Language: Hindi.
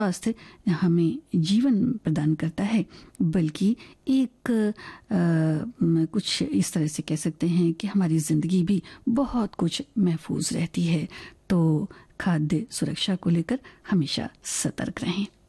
स्वास्थ्य हमें जीवन प्रदान करता है, बल्कि एक कुछ इस तरह से कह सकते हैं कि हमारी ज़िंदगी भी बहुत कुछ महफूज रहती है। तो खाद्य सुरक्षा को लेकर हमेशा सतर्क रहें।